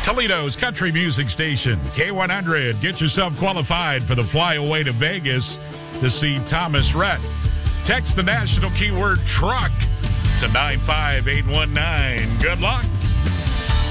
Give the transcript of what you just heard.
Toledo's country music station, K100. Get yourself qualified for the flyaway to Vegas to see Thomas Rhett. Text the national keyword truck to 95819. Good luck.